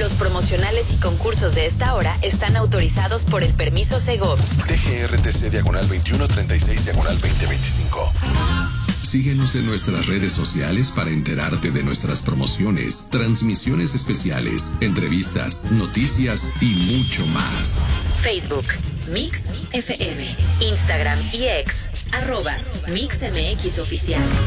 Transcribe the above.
Los promocionales y concursos de esta hora están autorizados por el permiso Segov. DGRTC /2136/2025. Síguenos en nuestras redes sociales para enterarte de nuestras promociones, transmisiones especiales, entrevistas, noticias y mucho más. Facebook, Mix FM, Instagram y X, @MixMX Oficial.